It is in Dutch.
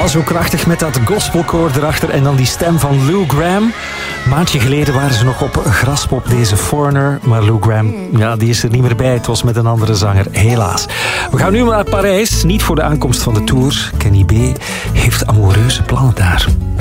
Oh, zo krachtig met dat gospelkoor erachter en dan die stem van Lou Gramm. Een maandje geleden waren ze nog op Graspop, deze Foreigner. Maar Lou Gramm, ja, die is er niet meer bij. Het was met een andere zanger, helaas. We gaan nu naar Parijs, niet voor de aankomst van de Tour. Kenny B heeft amoureuze plannen daar.